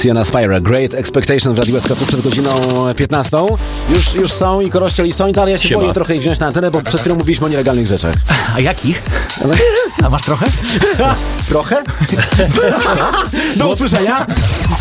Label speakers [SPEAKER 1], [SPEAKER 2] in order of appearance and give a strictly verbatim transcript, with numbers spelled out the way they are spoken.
[SPEAKER 1] Sienna Spira, Great Expectation w Radiu S K tu przed godziną piętnastą. Już, już są i Korościel i Soint, ale ja się
[SPEAKER 2] Siema.
[SPEAKER 1] boję trochę ich wziąć na antenę, bo przed chwilą mówiliśmy o nielegalnych rzeczach.
[SPEAKER 2] A jakich? A masz trochę?
[SPEAKER 1] Trochę?
[SPEAKER 2] Do usłyszenia!